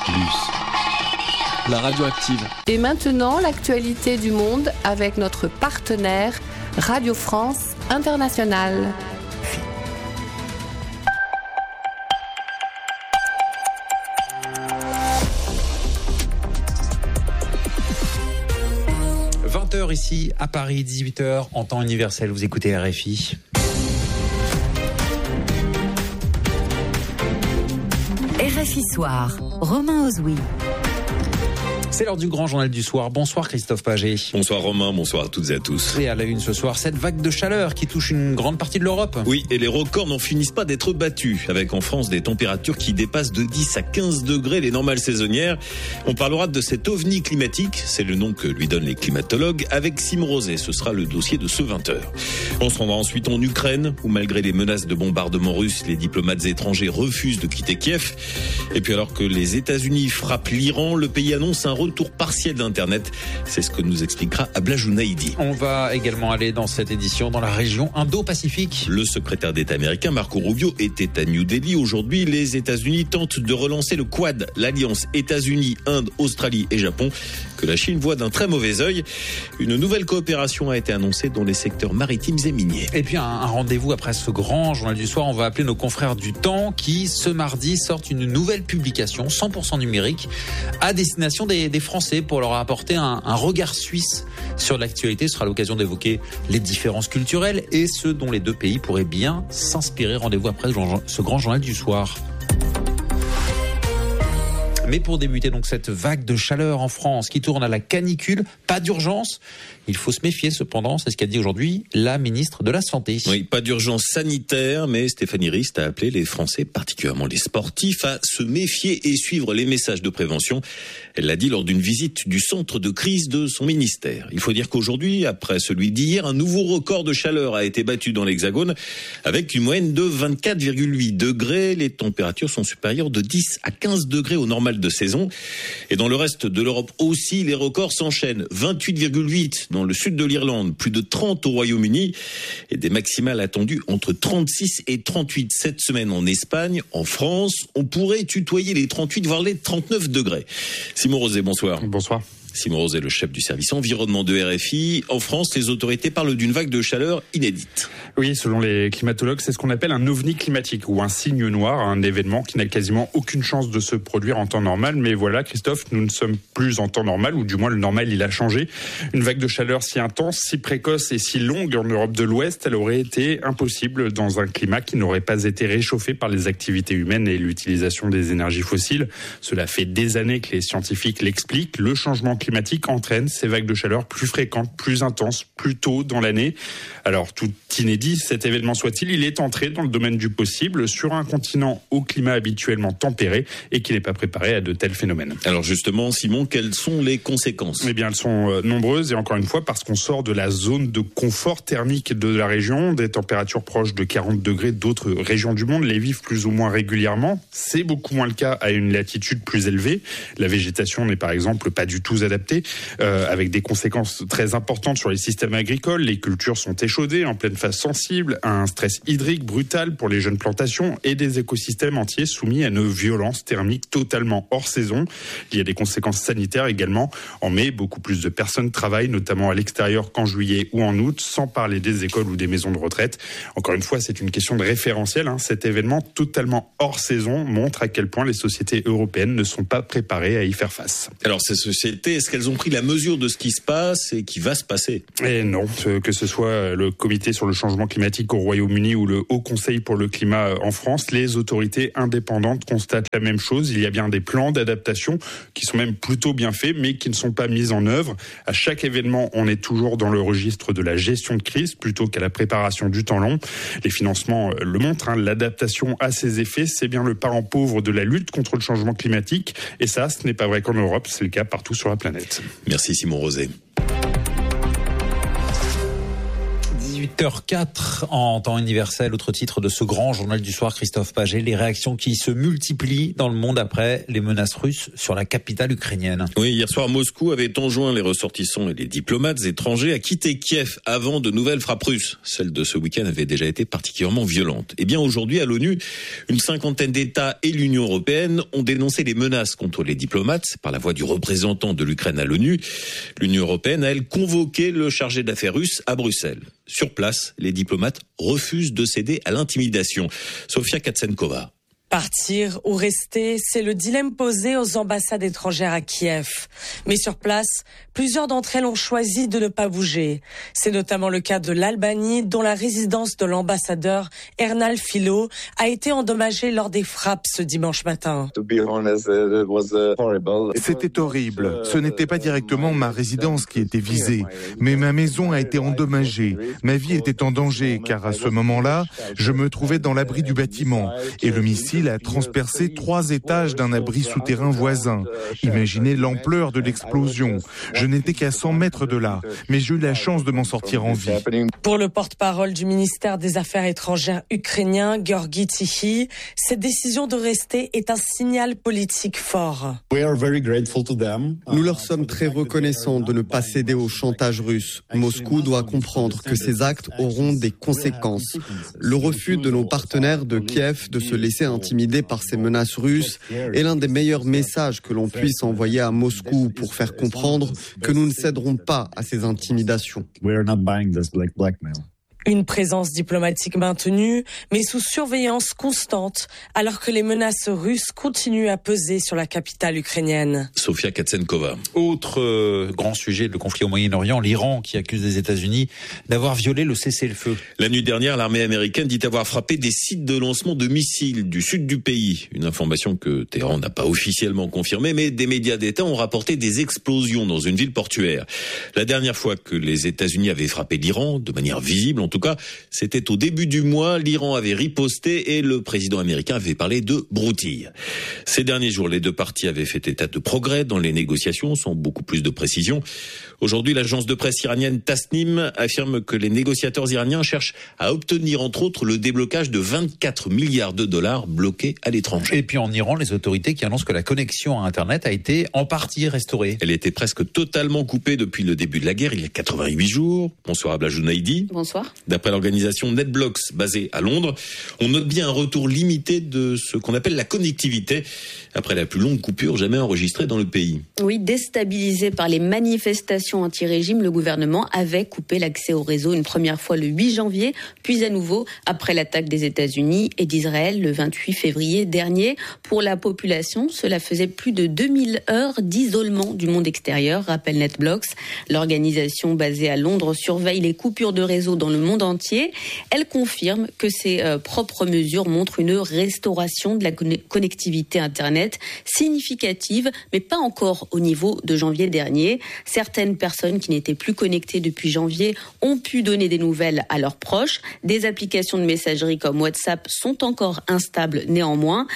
La radioactive. Et maintenant, l'actualité du monde avec notre partenaire Radio France Internationale. Ici à Paris, 18h en temps universel, vous écoutez RFI. RFI Soir, Romain Ozoui. C'est l'heure du grand journal du soir. Bonsoir Christophe Paget. Bonsoir Romain, bonsoir à toutes et à tous. Et à la une ce soir, cette vague de chaleur qui touche une grande partie de l'Europe. Oui, et les records n'en finissent pas d'être battus, avec en France des températures qui dépassent de 10 à 15 degrés les normales saisonnières. On parlera de cet ovni climatique, c'est le nom que lui donnent les climatologues, avec Simon Rosé. Ce sera le dossier de ce 20h. On se rendra ensuite en Ukraine, où malgré les menaces de bombardement russe, les diplomates étrangers refusent de quitter Kiev. Et puis alors que les États-Unis frappent l'Iran, le pays annonce un retour partiel d'Internet. C'est ce que nous expliquera Ablajou Naïdi. On va également aller dans cette édition dans la région Indo-Pacifique. Le secrétaire d'État américain Marco Rubio était à New Delhi. Aujourd'hui, les États-Unis tentent de relancer le Quad, l'alliance États-Unis, Inde, Australie et Japon, que la Chine voit d'un très mauvais œil. Une nouvelle coopération a été annoncée dans les secteurs maritimes et miniers. Et puis un rendez-vous après ce grand journal du soir. On va appeler nos confrères du Temps qui, ce mardi, sortent une nouvelle publication 100% numérique à destination des Français pour leur apporter un regard suisse sur l'actualité. Ce sera l'occasion d'évoquer les différences culturelles et ce dont les deux pays pourraient bien s'inspirer. Rendez-vous après ce grand journal du soir. Mais pour débuter donc cette vague de chaleur en France qui tourne à la canicule, pas d'urgence. Il faut se méfier cependant, c'est ce qu'a dit aujourd'hui la ministre de la Santé. Oui, pas d'urgence sanitaire, mais Stéphanie Rist a appelé les Français, particulièrement les sportifs, à se méfier et suivre les messages de prévention. Elle l'a dit lors d'une visite du centre de crise de son ministère. Il faut dire qu'aujourd'hui, après celui d'hier, un nouveau record de chaleur a été battu dans l'Hexagone avec une moyenne de 24,8 degrés. Les températures sont supérieures de 10 à 15 degrés au normal de saison. Et dans le reste de l'Europe aussi, les records s'enchaînent. 28,8 dans le sud de l'Irlande, plus de 30 au Royaume-Uni et des maximales attendues entre 36 et 38 cette semaine en Espagne. En France, on pourrait tutoyer les 38 voire les 39 degrés. Simon Rosé, bonsoir. Bonsoir. Simon Rosé, le chef du service environnement de RFI. En France, les autorités parlent d'une vague de chaleur inédite. Oui, selon les climatologues, c'est ce qu'on appelle un ovni climatique ou un signe noir, un événement qui n'a quasiment aucune chance de se produire en temps normal. Mais voilà, Christophe, nous ne sommes plus en temps normal, ou du moins le normal, il a changé. Une vague de chaleur si intense, si précoce et si longue en Europe de l'Ouest, elle aurait été impossible dans un climat qui n'aurait pas été réchauffé par les activités humaines et l'utilisation des énergies fossiles. Cela fait des années que les scientifiques l'expliquent. Le changement climatique entraîne ces vagues de chaleur plus fréquentes, plus intenses, plus tôt dans l'année. Alors, tout inédit, cet événement soit-il, il est entré dans le domaine du possible sur un continent au climat habituellement tempéré et qui n'est pas préparé à de tels phénomènes. Alors justement, Simon, quelles sont les conséquences ? Eh bien, elles sont nombreuses et encore une fois parce qu'on sort de la zone de confort thermique de la région, des températures proches de 40 degrés. D'autres régions du monde les vivent plus ou moins régulièrement. C'est beaucoup moins le cas à une latitude plus élevée. La végétation n'est par exemple pas du tout adaptée, avec des conséquences très importantes sur les systèmes agricoles. Les cultures sont échaudées en pleine phase sensible à un stress hydrique brutal pour les jeunes plantations et des écosystèmes entiers soumis à une violence thermique totalement hors saison. Il y a des conséquences sanitaires également. En mai, beaucoup plus de personnes travaillent, notamment à l'extérieur qu'en juillet ou en août, sans parler des écoles ou des maisons de retraite. Encore une fois, c'est une question de référentiel. Cet événement totalement hors saison montre à quel point les sociétés européennes ne sont pas préparées à y faire face. Alors ces sociétés, est-ce qu'elles ont pris la mesure de ce qui se passe et qui va se passer ? Et non, que ce soit le comité sur le changement climatique au Royaume-Uni ou le Haut Conseil pour le climat en France, les autorités indépendantes constatent la même chose. Il y a bien des plans d'adaptation qui sont même plutôt bien faits, mais qui ne sont pas mis en œuvre. À chaque événement, on est toujours dans le registre de la gestion de crise plutôt qu'à la préparation du temps long. Les financements le montrent, l'adaptation à ses effets, c'est bien le parent pauvre de la lutte contre le changement climatique. Et ça, ce n'est pas vrai qu'en Europe, c'est le cas partout sur la planète. Merci Simon Rosé. 8h04 en temps universel, autre titre de ce grand journal du soir, Christophe Paget, les réactions qui se multiplient dans le monde après les menaces russes sur la capitale ukrainienne. Oui, hier soir, Moscou avait enjoint les ressortissants et les diplomates étrangers à quitter Kiev avant de nouvelles frappes russes. Celle de ce week-end avait déjà été particulièrement violente. Eh bien, aujourd'hui, à l'ONU, une cinquantaine d'États et l'Union européenne ont dénoncé les menaces contre les diplomates par la voix du représentant de l'Ukraine à l'ONU. L'Union européenne a, elle, convoqué le chargé d'affaires russe à Bruxelles. Sur place, les diplomates refusent de céder à l'intimidation. Sofia Katsenkova. Partir ou rester, c'est le dilemme posé aux ambassades étrangères à Kiev. Mais sur place, plusieurs d'entre elles ont choisi de ne pas bouger. C'est notamment le cas de l'Albanie, dont la résidence de l'ambassadeur Ernal Filo a été endommagée lors des frappes ce dimanche matin. C'était horrible. Ce n'était pas directement ma résidence qui était visée, mais ma maison a été endommagée. Ma vie était en danger, car à ce moment-là, je me trouvais dans l'abri du bâtiment, et le missile a transpercé 3 étages d'un abri souterrain voisin. Imaginez l'ampleur de l'explosion. Je n'étais qu'à 100 mètres de là, mais j'ai eu la chance de m'en sortir en vie. Pour le porte-parole du ministère des Affaires étrangères ukrainien, Georgi Tichy, cette décision de rester est un signal politique fort. Nous leur sommes très reconnaissants de ne pas céder au chantage russe. Moscou doit comprendre que ces actes auront des conséquences. Le refus de nos partenaires de Kiev de se laisser intimider par ces menaces russes est l'un des meilleurs messages que l'on puisse envoyer à Moscou pour faire comprendre que nous ne céderons pas à ces intimidations. Une présence diplomatique maintenue, mais sous surveillance constante, alors que les menaces russes continuent à peser sur la capitale ukrainienne. Sofia Katsenkova. Autre grand sujet, le conflit au Moyen-Orient, l'Iran qui accuse les États-Unis d'avoir violé le cessez-le-feu. La nuit dernière, l'armée américaine dit avoir frappé des sites de lancement de missiles du sud du pays. Une information que Téhéran n'a pas officiellement confirmée, mais des médias d'État ont rapporté des explosions dans une ville portuaire. La dernière fois que les États-Unis avaient frappé l'Iran, de manière visible en tout cas, c'était au début du mois. L'Iran avait riposté et le président américain avait parlé de broutille. Ces derniers jours, les deux parties avaient fait état de progrès dans les négociations, sans beaucoup plus de précision. Aujourd'hui, l'agence de presse iranienne Tasnim affirme que les négociateurs iraniens cherchent à obtenir, entre autres, le déblocage de 24 milliards de dollars bloqués à l'étranger. Et puis en Iran, les autorités qui annoncent que la connexion à Internet a été en partie restaurée. Elle était presque totalement coupée depuis le début de la guerre, il y a 88 jours. Bonsoir Abla Jounaidi. Bonsoir. D'après l'organisation NetBlocks, basée à Londres, on note bien un retour limité de ce qu'on appelle la connectivité, après la plus longue coupure jamais enregistrée dans le pays. Oui, déstabilisé par les manifestations anti-régime, le gouvernement avait coupé l'accès au réseau une première fois le 8 janvier, puis à nouveau après l'attaque des États-Unis et d'Israël le 28 février dernier. Pour la population, cela faisait plus de 2000 heures d'isolement du monde extérieur, rappelle NetBlocks. L'organisation basée à Londres surveille les coupures de réseau dans le monde entier. Elle confirme que ses propres mesures montrent une restauration de la connectivité Internet significative, mais pas encore au niveau de janvier dernier. Certaines personnes qui n'étaient plus connectées depuis janvier ont pu donner des nouvelles à leurs proches. Des applications de messagerie comme WhatsApp sont encore instables néanmoins.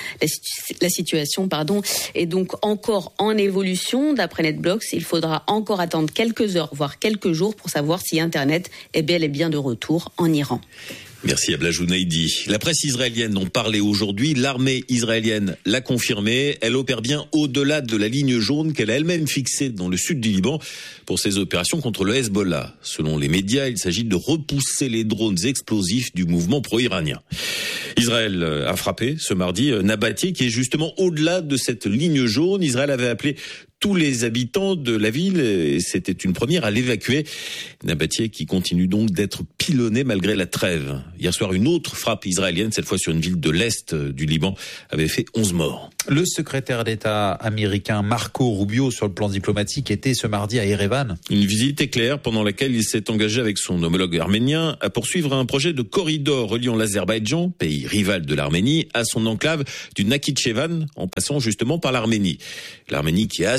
La situation est donc encore en évolution. D'après NetBlocks, il faudra encore attendre quelques heures, voire quelques jours pour savoir si Internet est bel et bien de retour en Iran. Merci Abla Jounaidi. La presse israélienne en parlait aujourd'hui. L'armée israélienne l'a confirmé. Elle opère bien au-delà de la ligne jaune qu'elle a elle-même fixée dans le sud du Liban pour ses opérations contre le Hezbollah. Selon les médias, il s'agit de repousser les drones explosifs du mouvement pro-iranien. Israël a frappé ce mardi Nabatieh, qui est justement au-delà de cette ligne jaune. Israël avait appelé tous les habitants de la ville, et c'était une première à l'évacuer. Nabatieh qui continue donc d'être pilonné malgré la trêve. Hier soir, une autre frappe israélienne, cette fois sur une ville de l'Est du Liban, avait fait 11 morts. Le secrétaire d'État américain Marco Rubio, sur le plan diplomatique, était ce mardi à Erevan. Une visite éclair pendant laquelle il s'est engagé avec son homologue arménien à poursuivre un projet de corridor reliant l'Azerbaïdjan, pays rival de l'Arménie, à son enclave du Nakhitchevan, en passant justement par l'Arménie. L'Arménie qui a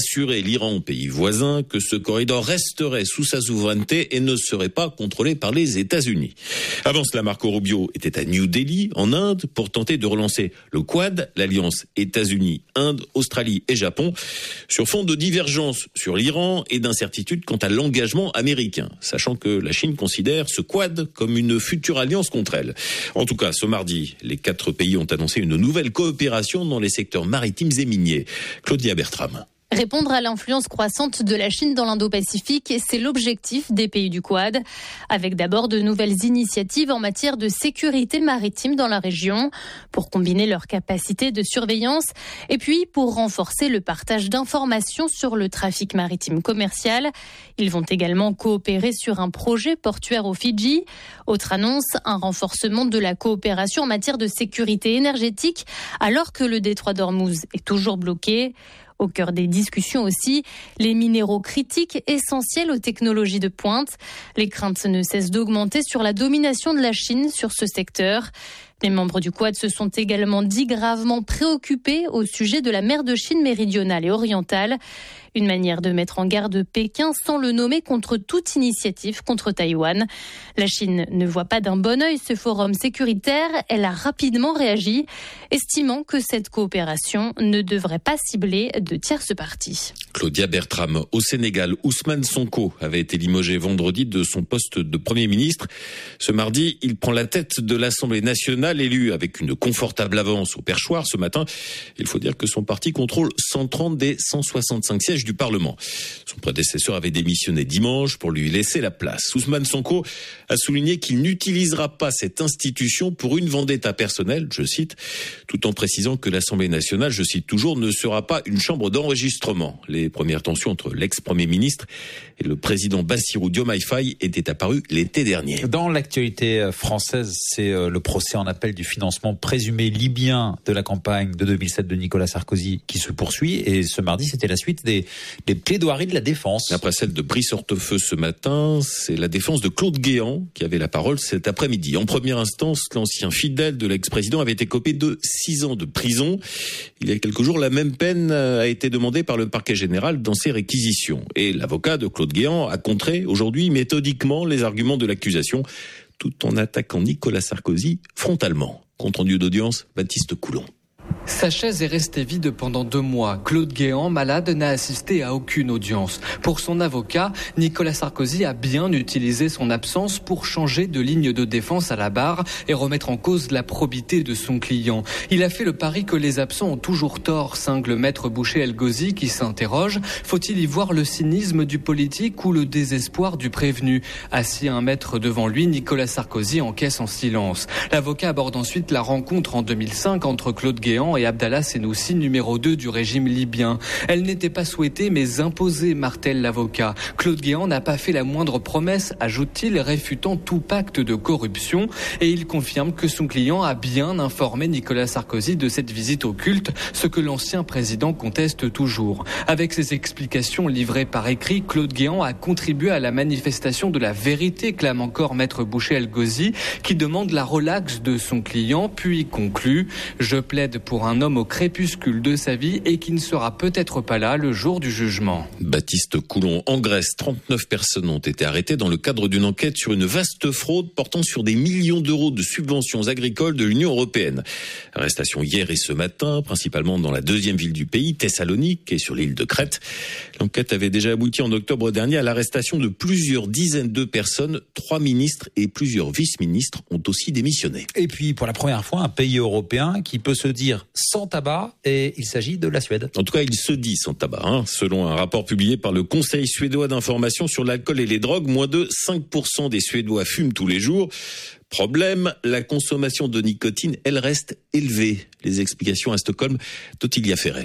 rassurer l'Iran, pays voisin, que ce corridor resterait sous sa souveraineté et ne serait pas contrôlé par les États-Unis. Avant cela, Marco Rubio était à New Delhi, en Inde, pour tenter de relancer le Quad, l'alliance États-Unis, Inde, Australie et Japon, sur fond de divergences sur l'Iran et d'incertitudes quant à l'engagement américain, sachant que la Chine considère ce Quad comme une future alliance contre elle. En tout cas, ce mardi, les 4 pays ont annoncé une nouvelle coopération dans les secteurs maritimes et miniers. Claudia Bertram. Répondre à l'influence croissante de la Chine dans l'Indo-Pacifique, c'est l'objectif des pays du Quad, avec d'abord de nouvelles initiatives en matière de sécurité maritime dans la région, pour combiner leurs capacités de surveillance, et puis pour renforcer le partage d'informations sur le trafic maritime commercial. Ils vont également coopérer sur un projet portuaire aux Fidji. Autre annonce, un renforcement de la coopération en matière de sécurité énergétique, alors que le détroit d'Ormuz est toujours bloqué. Au cœur des discussions aussi, les minéraux critiques essentiels aux technologies de pointe. Les craintes ne cessent d'augmenter sur la domination de la Chine sur ce secteur. Les membres du Quad se sont également dit gravement préoccupés au sujet de la mer de Chine méridionale et orientale. Une manière de mettre en garde Pékin sans le nommer contre toute initiative contre Taïwan. La Chine ne voit pas d'un bon œil ce forum sécuritaire. Elle a rapidement réagi, estimant que cette coopération ne devrait pas cibler de tierces parties. Claudia Bertram. Au Sénégal, Ousmane Sonko avait été limogé vendredi de son poste de Premier ministre. Ce mardi, il prend la tête de l'Assemblée nationale, élu avec une confortable avance au perchoir ce matin. Il faut dire que son parti contrôle 130 des 165 sièges du Parlement. Son prédécesseur avait démissionné dimanche pour lui laisser la place. Ousmane Sonko a souligné qu'il n'utilisera pas cette institution pour une vendetta personnelle, je cite, tout en précisant que l'Assemblée nationale, je cite toujours, ne sera pas une chambre d'enregistrement. Les premières tensions entre l'ex-premier ministre et le président Bassirou Diomaye Faye étaient apparues l'été dernier. Dans l'actualité française, c'est le procès en appel du financement présumé libyen de la campagne de 2007 de Nicolas Sarkozy qui se poursuit. Et ce mardi, c'était la suite des plaidoiries de la défense. Après celle de Brice Hortefeux ce matin, c'est la défense de Claude Guéant qui avait la parole cet après-midi. En première instance, l'ancien fidèle de l'ex-président avait été écopé de 6 ans de prison. Il y a quelques jours, la même peine a été demandée par le parquet général dans ses réquisitions. Et l'avocat de Claude Guéant a contré aujourd'hui méthodiquement les arguments de l'accusation, tout en attaquant Nicolas Sarkozy frontalement. Compte rendu d'audience, Baptiste Coulon. Sa chaise est restée vide pendant 2 mois. Claude Guéant, malade, n'a assisté à aucune audience. Pour son avocat, Nicolas Sarkozy a bien utilisé son absence pour changer de ligne de défense à la barre et remettre en cause la probité de son client. Il a fait le pari que les absents ont toujours tort, cingle maître Boucher El Ghazi qui s'interroge. Faut-il y voir le cynisme du politique ou le désespoir du prévenu? Assis à 1 mètre devant lui, Nicolas Sarkozy encaisse en silence. L'avocat aborde ensuite la rencontre en 2005 entre Claude Guéant et Abdallah Senoussi, numéro 2 du régime libyen. Elle n'était pas souhaitée mais imposée, martèle l'avocat. Claude Guéant n'a pas fait la moindre promesse, ajoute-t-il, réfutant tout pacte de corruption. Et il confirme que son client a bien informé Nicolas Sarkozy de cette visite occulte, ce que l'ancien président conteste toujours. Avec ses explications livrées par écrit, Claude Guéant a contribué à la manifestation de la vérité, clame encore maître Boucher El Ghazi, qui demande la relaxe de son client, puis conclut « Je plaide pour un homme au crépuscule de sa vie et qui ne sera peut-être pas là le jour du jugement. » Baptiste Coulon. En Grèce, 39 personnes ont été arrêtées dans le cadre d'une enquête sur une vaste fraude portant sur des millions d'euros de subventions agricoles de l'Union européenne. Arrestation hier et ce matin, principalement dans la 2e ville du pays, Thessalonique, et sur l'île de Crète. L'enquête avait déjà abouti en octobre dernier à l'arrestation de plusieurs dizaines de personnes. 3 ministres et plusieurs vice-ministres ont aussi démissionné. Et puis, pour la première fois, un pays européen qui peut se dire sans tabac, et il s'agit de la Suède. En tout cas, il se dit sans tabac. Selon un rapport publié par le Conseil suédois d'information sur l'alcool et les drogues, moins de 5% des Suédois fument tous les jours. Problème, la consommation de nicotine, elle reste élevée. Les explications à Stockholm d'Ottilia Ferret.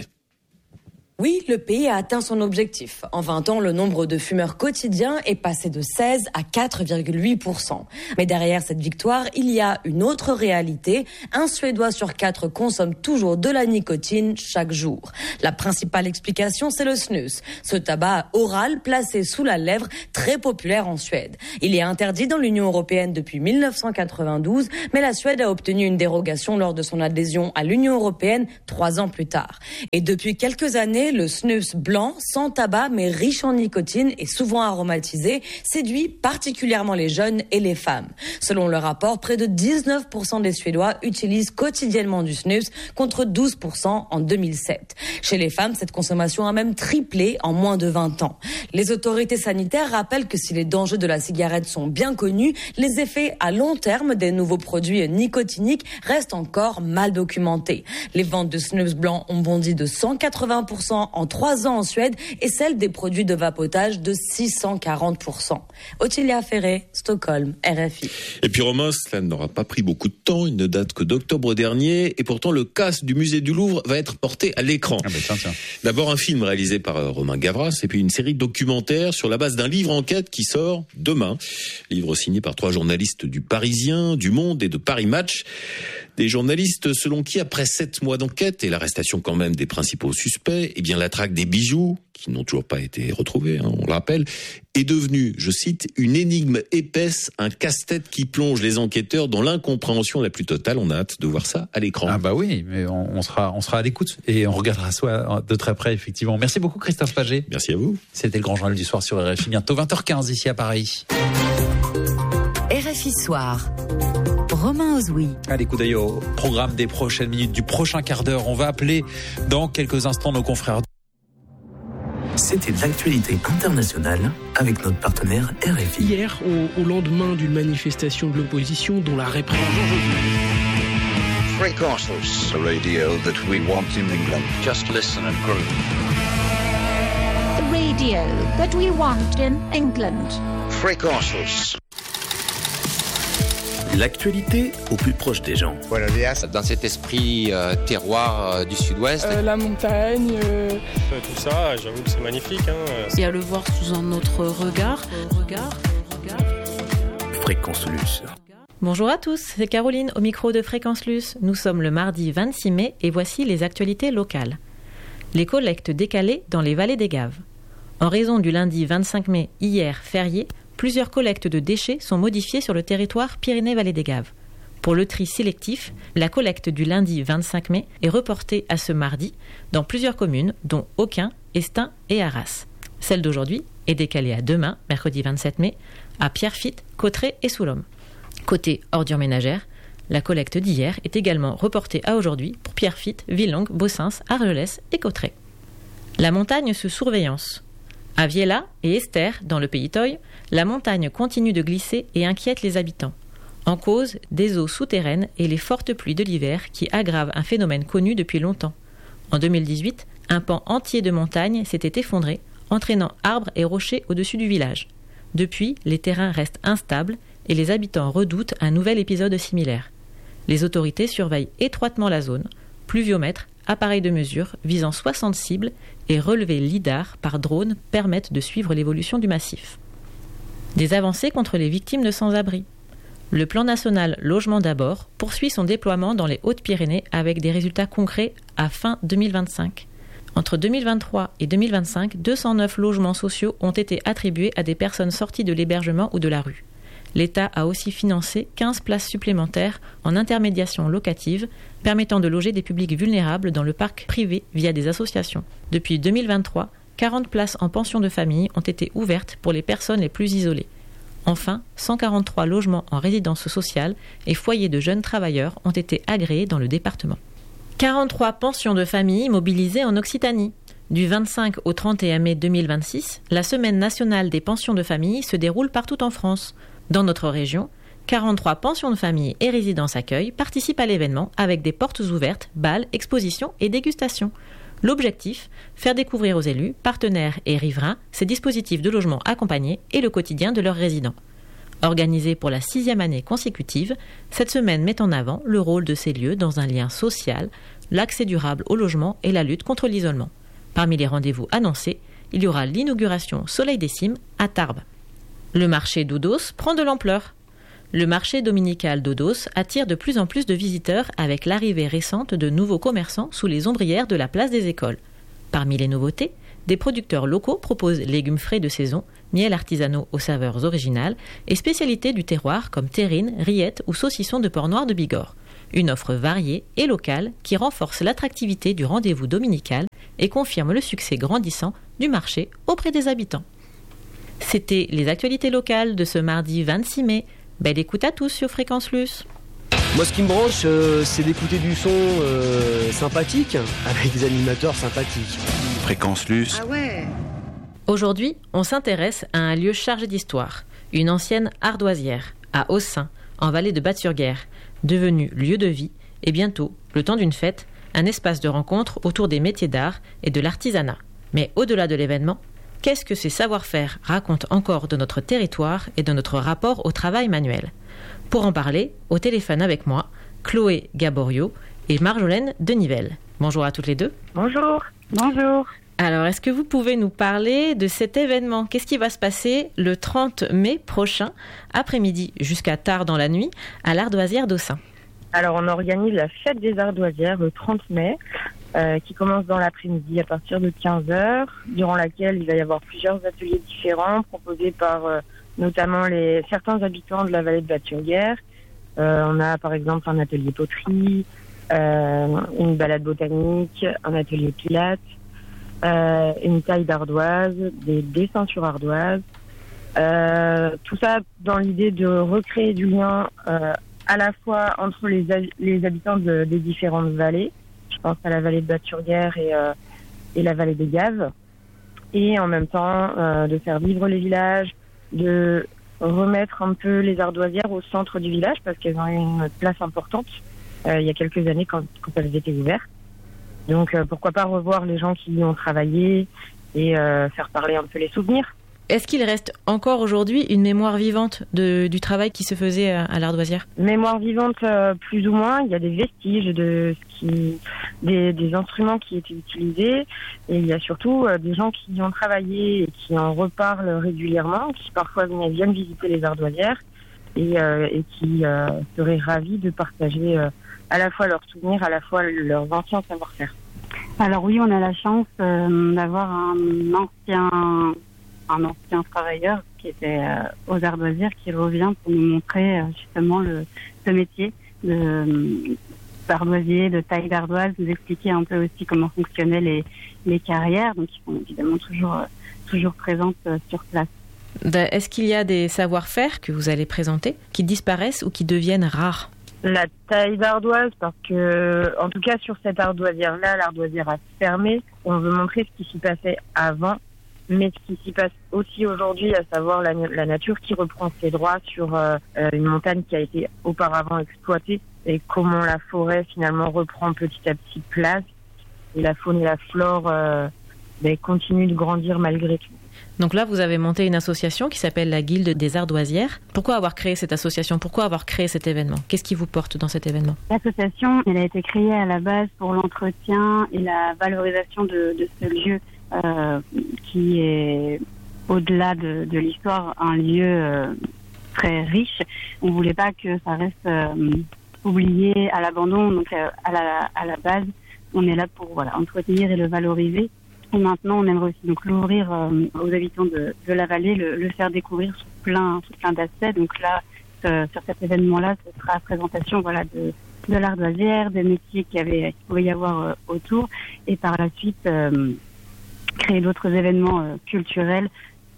Oui, le pays a atteint son objectif. En 20 ans, le nombre de fumeurs quotidiens est passé de 16 à 4,8%. Mais derrière cette victoire, il y a une autre réalité. Un Suédois sur 4 consomme toujours de la nicotine chaque jour. La principale explication, c'est le snus, ce tabac oral placé sous la lèvre, très populaire en Suède. Il est interdit dans l'Union européenne depuis 1992, mais la Suède a obtenu une dérogation lors de son adhésion à l'Union européenne 3 ans plus tard. Et depuis quelques années, année, le snus blanc, sans tabac mais riche en nicotine et souvent aromatisé, séduit particulièrement les jeunes et les femmes. Selon le rapport, près de 19% des Suédois utilisent quotidiennement du snus contre 12% en 2007. Chez les femmes, cette consommation a même triplé en moins de 20 ans. Les autorités sanitaires rappellent que si les dangers de la cigarette sont bien connus, les effets à long terme des nouveaux produits nicotiniques restent encore mal documentés. Les ventes de snus blanc ont bondi de 180% en 3 ans en Suède et celles des produits de vapotage de 640%. Ottilia Ferré, Stockholm, RFI. Et puis Romain, cela n'aura pas pris beaucoup de temps, il ne date que d'octobre dernier et pourtant le casque du musée du Louvre va être porté à l'écran. Tiens. D'abord un film réalisé par Romain Gavras et puis une série documentaire sur la base d'un livre enquête qui sort demain. Livre signé par 3 journalistes du Parisien, du Monde et de Paris Match. Des journalistes selon qui, après 7 mois d'enquête et l'arrestation quand même des principaux suspects, eh bien la traque des bijoux, qui n'ont toujours pas été retrouvés, on le rappelle, est devenue, je cite, une énigme épaisse, un casse-tête qui plonge les enquêteurs dans l'incompréhension la plus totale. On a hâte de voir ça à l'écran. Ah bah oui, mais on sera à l'écoute et on regardera ça de très près, effectivement. Merci beaucoup Christophe Paget. Merci à vous. C'était le Grand Journal du Soir sur RFI. Bientôt 20h15 ici à Paris. RFI Soir. Romain Ozoui. Allez, coup d'œil au programme des prochaines minutes, du prochain quart d'heure. On va appeler dans quelques instants nos confrères. C'était l'actualité internationale avec notre partenaire RFI. Hier, au lendemain d'une manifestation de l'opposition dont la répression... Frequencies, the radio that we want in England. Just listen and groove. The radio that we want in England. Frequencies. L'actualité au plus proche des gens. Buenos días. Dans cet esprit terroir du sud-ouest. La montagne. Tout ça, j'avoue que c'est magnifique. Et à le voir sous un autre regard. Fréquence Luce. Bonjour à tous, c'est Caroline au micro de Fréquence Luce. Nous sommes le mardi 26 mai et voici les actualités locales. Les collectes décalées dans les vallées des Gaves. En raison du lundi 25 mai, hier férié, plusieurs collectes de déchets sont modifiées sur le territoire Pyrénées-Vallée des Gaves. Pour le tri sélectif, la collecte du lundi 25 mai est reportée à ce mardi dans plusieurs communes, dont Aucun, Estaing et Arras. Celle d'aujourd'hui est décalée à demain, mercredi 27 mai, à Pierrefitte, Cauterets et Soulhomme. Côté ordures ménagères, la collecte d'hier est également reportée à aujourd'hui pour Pierrefitte, Villongue, Bossens, Argelès et Cauterets. La montagne sous surveillance. À Viella et Esther, dans le Pays Toy, la montagne continue de glisser et inquiète les habitants. En cause, des eaux souterraines et les fortes pluies de l'hiver qui aggravent un phénomène connu depuis longtemps. En 2018, un pan entier de montagne s'était effondré, entraînant arbres et rochers au-dessus du village. Depuis, les terrains restent instables et les habitants redoutent un nouvel épisode similaire. Les autorités surveillent étroitement la zone, pluviomètres, appareils de mesure visant 60 cibles et relevés lidar par drone permettent de suivre l'évolution du massif. Des avancées contre les victimes de sans-abri. Le plan national Logement d'abord poursuit son déploiement dans les Hautes-Pyrénées avec des résultats concrets à fin 2025. Entre 2023 et 2025, 209 logements sociaux ont été attribués à des personnes sorties de l'hébergement ou de la rue. L'État a aussi financé 15 places supplémentaires en intermédiation locative, permettant de loger des publics vulnérables dans le parc privé via des associations. Depuis 2023, 40 places en pension de famille ont été ouvertes pour les personnes les plus isolées. Enfin, 143 logements en résidence sociale et foyers de jeunes travailleurs ont été agréés dans le département. 43 pensions de famille mobilisées en Occitanie. Du 25 au 31 mai 2026, la Semaine nationale des pensions de famille se déroule partout en France. Dans notre région, 43 pensions de famille et résidences accueil participent à l'événement avec des portes ouvertes, bals, expositions et dégustations. L'objectif, faire découvrir aux élus, partenaires et riverains ces dispositifs de logement accompagnés et le quotidien de leurs résidents. Organisée pour la 6e année consécutive, cette semaine met en avant le rôle de ces lieux dans un lien social, l'accès durable au logement et la lutte contre l'isolement. Parmi les rendez-vous annoncés, il y aura l'inauguration Soleil des Cimes à Tarbes. Le marché d'Odos prend de l'ampleur. Le marché dominical d'Odos attire de plus en plus de visiteurs avec l'arrivée récente de nouveaux commerçants sous les ombrières de la place des écoles. Parmi les nouveautés, des producteurs locaux proposent légumes frais de saison, miel artisanaux aux saveurs originales et spécialités du terroir comme terrine, rillettes ou saucissons de porc noir de Bigorre. Une offre variée et locale qui renforce l'attractivité du rendez-vous dominical et confirme le succès grandissant du marché auprès des habitants. C'était les actualités locales de ce mardi 26 mai. Belle écoute à tous sur Fréquence Luce. Moi, ce qui me branche, c'est d'écouter du son sympathique avec des animateurs sympathiques. Fréquence Luce. Ah ouais. Aujourd'hui, on s'intéresse à un lieu chargé d'histoire, une ancienne ardoisière, à Ossun, en vallée de Batte-sur-Guerre, devenu lieu de vie et bientôt, le temps d'une fête, un espace de rencontre autour des métiers d'art et de l'artisanat. Mais au-delà de l'événement, qu'est-ce que ces savoir-faire racontent encore de notre territoire et de notre rapport au travail manuel ? Pour en parler, au téléphone avec moi, Chloé Gaborio et Marjolaine Denivelle. Bonjour à toutes les deux. Bonjour. Bonjour. Alors, est-ce que vous pouvez nous parler de cet événement ? Qu'est-ce qui va se passer le 30 mai prochain, après-midi jusqu'à tard dans la nuit, à l'Ardoisière d'Ossun ? Alors, on organise la fête des Ardoisières le 30 mai, qui commence dans l'après-midi à partir de 15h, durant laquelle il va y avoir plusieurs ateliers différents proposés par notamment certains habitants de la vallée de Batte-sur-Guerre. On a par exemple un atelier poterie, une balade botanique, un atelier pilates, une taille d'ardoise, des dessins sur ardoise. Tout ça dans l'idée de recréer du lien à la fois entre les habitants des différentes vallées. Je pense à la vallée de Batte-sur-Guerre et la vallée des Gaves. Et en même temps, de faire vivre les villages, de remettre un peu les ardoisières au centre du village parce qu'elles ont eu une place importante il y a quelques années quand elles étaient ouvertes. Donc pourquoi pas revoir les gens qui y ont travaillé et faire parler un peu les souvenirs. Est-ce qu'il reste encore aujourd'hui une mémoire vivante du travail qui se faisait à l'Ardoisière ? Mémoire vivante plus ou moins, il y a des vestiges des instruments qui étaient utilisés et il y a surtout des gens qui y ont travaillé et qui en reparlent régulièrement, qui parfois viennent visiter les Ardoisières et qui seraient ravis de partager à la fois leurs souvenirs, à la fois leurs anciens savoir-faire. Alors oui, on a la chance d'avoir un ancien travailleur qui était aux Ardoisières qui revient pour nous montrer justement ce métier d'ardoisier, de taille d'ardoise, nous expliquer un peu aussi comment fonctionnaient les carrières, donc qui sont évidemment toujours présentes sur place. Est-ce qu'il y a des savoir-faire que vous allez présenter qui disparaissent ou qui deviennent rares ? La taille d'ardoise, parce que, en tout cas sur cette ardoisière-là, l'ardoisière a fermé. On veut montrer ce qui s'y passait avant, mais ce qui s'y passe aussi aujourd'hui, à savoir la nature qui reprend ses droits sur une montagne qui a été auparavant exploitée et comment la forêt finalement reprend petit à petit place et la faune et la flore continuent de grandir malgré tout. Donc là, vous avez monté une association qui s'appelle la Guilde des Ardoisières. Pourquoi avoir créé cette association ? Pourquoi avoir créé cet événement ? Qu'est-ce qui vous porte dans cet événement ? L'association, elle a été créée à la base pour l'entretien et la valorisation de ce lieu qui est, au-delà de l'histoire, un lieu très riche. On ne voulait pas que ça reste oublié à l'abandon. Donc à la base, on est là pour entretenir et le valoriser. Et maintenant, on aimerait aussi donc l'ouvrir aux habitants de la vallée, le faire découvrir sous plein d'aspects. Donc là, sur cet événement-là, ce sera la présentation de l'ardoisière, des métiers qu'il pouvait y avoir autour, et par la suite créer d'autres événements culturels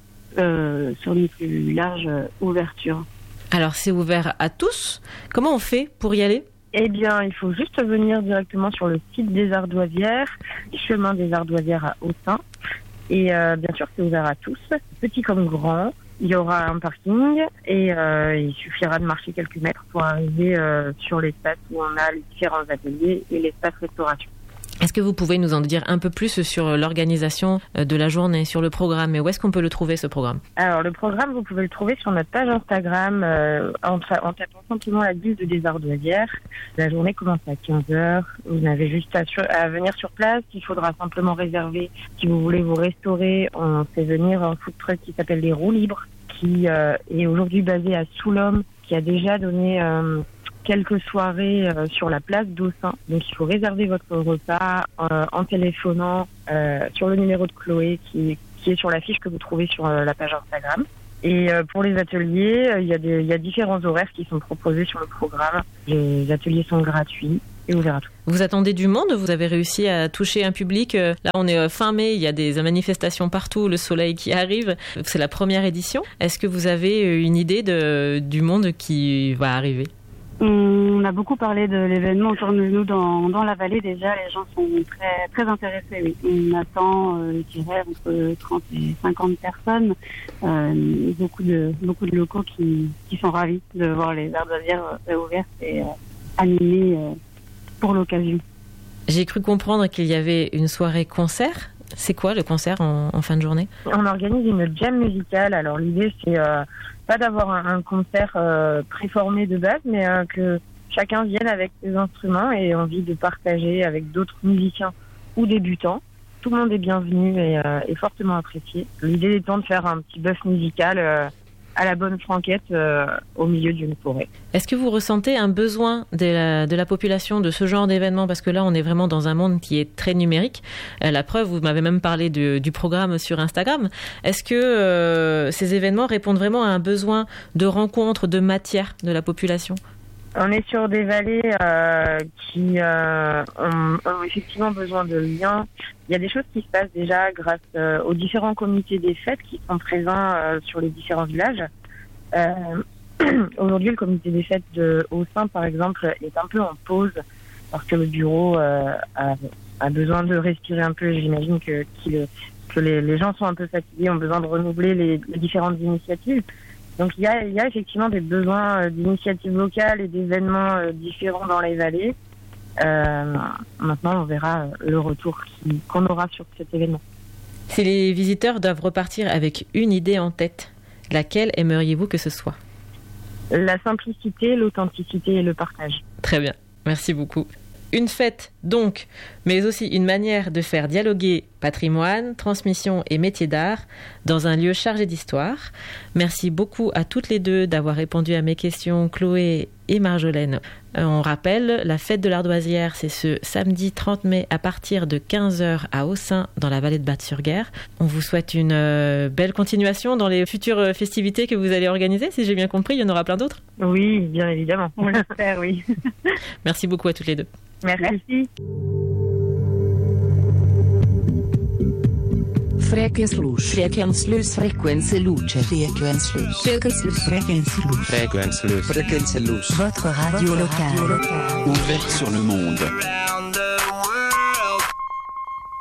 sur une plus large ouverture. Alors, c'est ouvert à tous. Comment on fait pour y aller ? Eh bien, il faut juste venir directement sur le site des Ardoisières, chemin des Ardoisières à Ossun. Et bien sûr, c'est ouvert à tous, petit comme grand. Il y aura un parking et il suffira de marcher quelques mètres pour arriver sur l'espace où on a les différents ateliers et l'espace restauration. Est-ce que vous pouvez nous en dire un peu plus sur l'organisation de la journée, sur le programme, et où est-ce qu'on peut le trouver, ce programme ? Alors, le programme, vous pouvez le trouver sur notre page Instagram en tapant simplement la Guilde des Ardoisières. La journée commence à 15h. Vous n'avez juste à venir sur place. Il faudra simplement réserver. Si vous voulez vous restaurer, on fait venir un food truck qui s'appelle les Roues Libres, qui est aujourd'hui basé à Soulhomme, qui a déjà donné quelques soirées sur la place d'Ossun. Donc il faut réserver votre repas en téléphonant sur le numéro de Chloé qui est sur la fiche que vous trouvez sur la page Instagram. Et pour les ateliers, il y a différents horaires qui sont proposés sur le programme. Les ateliers sont gratuits et ouverts à tous. Vous attendez du monde? Vous avez réussi à toucher un public? Là, on est fin mai, il y a des manifestations partout, le soleil qui arrive. C'est la première édition. Est-ce que vous avez une idée du monde qui va arriver? On a beaucoup parlé de l'événement autour de nous dans la vallée déjà. Les gens sont très, très intéressés. Oui. On attend, je dirais, entre 30 et 50 personnes. Beaucoup de locaux qui sont ravis de voir les ardoisières réouvertes et animées pour l'occasion. J'ai cru comprendre qu'il y avait une soirée concert. C'est quoi le concert en fin de journée? On organise une jam musicale. Alors l'idée, c'est pas d'avoir un concert préformé de base, mais que chacun vienne avec ses instruments et envie de partager avec d'autres musiciens ou débutants. Tout le monde est bienvenu et fortement apprécié. L'idée étant de faire un petit bœuf musical à la bonne franquette au milieu d'une forêt. Est-ce que vous ressentez un besoin de la population de ce genre d'événement? Parce que là, on est vraiment dans un monde qui est très numérique. La preuve, vous m'avez même parlé du programme sur Instagram. Est-ce que ces événements répondent vraiment à un besoin de rencontre, de matière de la population? On est sur des vallées qui ont effectivement besoin de liens. Il y a des choses qui se passent déjà grâce aux différents comités des fêtes qui sont présents sur les différents villages. Aujourd'hui, le comité des fêtes de Haussin, par exemple, est un peu en pause parce que le bureau a besoin de respirer un peu. J'imagine que les gens sont un peu fatigués, ont besoin de renouveler les différentes initiatives. Donc il y a effectivement des besoins d'initiatives locales et d'événements différents dans les vallées. Maintenant, on verra le retour qu'on aura sur cet événement. Si les visiteurs doivent repartir avec une idée en tête, laquelle aimeriez-vous que ce soit? La simplicité, l'authenticité et le partage. Très bien, merci beaucoup. Une fête donc, mais aussi une manière de faire dialoguer patrimoine, transmission et métier d'art dans un lieu chargé d'histoire. Merci beaucoup à toutes les deux d'avoir répondu à mes questions, Chloé et Marjolaine. On rappelle, la fête de l'Ardoisière, c'est ce samedi 30 mai à partir de 15h à Haussin dans la vallée de Batte-sur-Guerre. On vous souhaite une belle continuation dans les futures festivités que vous allez organiser, si j'ai bien compris, il y en aura plein d'autres? Oui, bien évidemment, on l'espère, oui. Merci beaucoup à toutes les deux. Merci. Frekvenslus. Frekvenslus. Frekvenslus. Frekvenslus. Votre radio locale. Ouverte sur le monde.